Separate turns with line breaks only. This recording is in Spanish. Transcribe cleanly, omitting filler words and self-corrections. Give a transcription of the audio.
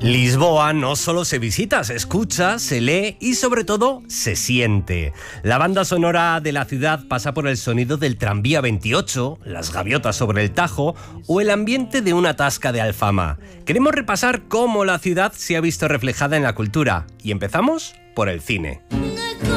Lisboa no solo se visita, se escucha, se lee y sobre todo se siente. La banda sonora de la ciudad pasa por el sonido del tranvía 28, las gaviotas sobre el Tajo o el ambiente de una tasca de Alfama. Queremos repasar cómo la ciudad se ha visto reflejada en la cultura y empezamos por el cine.